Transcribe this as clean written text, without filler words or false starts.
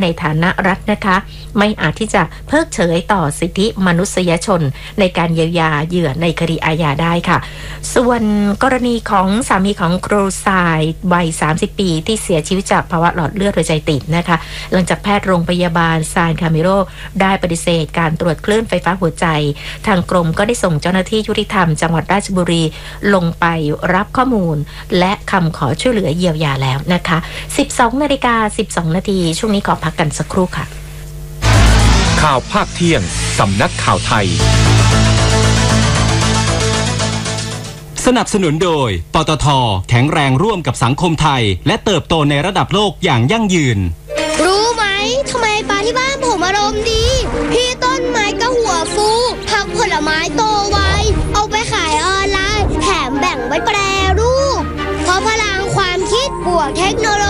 ในฐานะรัฐนะคะไม่อาจที่จะเพิกเฉยต่อสิทธิมนุษยชนในการเยียวยาเหยื่อในคดีอาญาได้ค่ะส่วนกรณีของสามีของครูทรายวัย30 ปีที่เสียชีวิตจากภาวะหลอดเลือดหัวใจตีบนะคะหลังจากแพทย์โรงพยาบาลซานคาเมโรได้ปฏิเสธการตรวจคลื่นไฟฟ้าหัวใจทางกรมก็ได้ส่งเจ้าหน้าที่ยุติธรรมจังหวัดราชบุรีลงไปรับข้อมูลและคำขอช่วยเหลือเยียวยาแล้วนะคะ 12:12 นาทีช่วงนี้ขอพักกันสักครู่ค่ะข่าวภาคเที่ยงสำนักข่าวไทยสนับสนุนโดยปตท.แข็งแรงร่วมกับสังคมไทยและเติบโตในระดับโลกอย่างยั่งยืนรู้ไหมทำไมปลาที่บ้านผมอารมณ์ดีพี่ต้นไม้ก็หัวฟูผักผลไม้โตไวเอาไปขายออนไลน์แถมแบ่งไว้แปรรูปเพราะพลังความคิดบวกเทคโนโล